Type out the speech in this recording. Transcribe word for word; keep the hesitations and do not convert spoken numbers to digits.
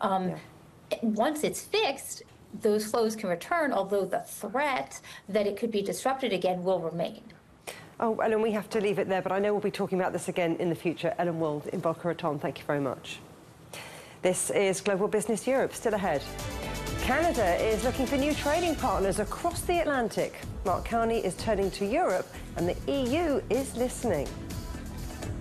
Um, Yeah. Once it's fixed, those flows can return, although the threat that it could be disrupted again will remain. Oh, Ellen, we have to leave it there, but I know we'll be talking about this again in the future. Ellen Wald in Boca Raton, thank you very much. This is Global Business Europe, still ahead. Canada is looking for new trading partners across the Atlantic. Mark Carney is turning to Europe, and the E U is listening.